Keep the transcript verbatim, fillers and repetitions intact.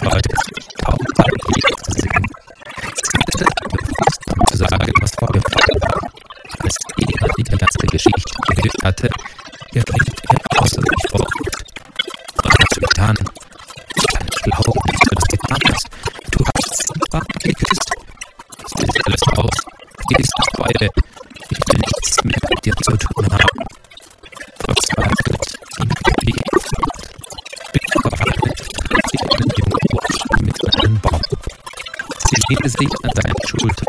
wollte kaum zu sehen. Sie hatte aber zu sagen, was vorgefallen war. Als Ina die ganze Geschichte gehört hatte, geriet er außer sich vor. Was hast du getan? Ich glaube nicht, dass du getan hast. Du hast sie Backen geküsst. Das ist alles aus. Die ist noch beide. Ich will nichts mehr mit dir zu tun haben. Verzweifelt ging die Wege fort. Bewahrheit traf sie einen jungen Burschen mit einem Baum. Sie legte sich an seine Schulter